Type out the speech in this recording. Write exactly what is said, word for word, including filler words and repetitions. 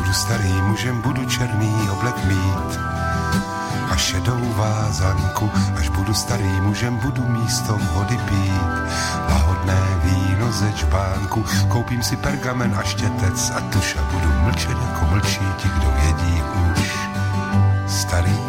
budu starý mužem, budu černý oblek mít a šedou vázanku, až budu starý mužem, budu místo vody pít lahodné víno ze čbánku, koupím si pergamen a štětec a tuš a budu mlčet jako mlčí ti, kdo vědí už. Starý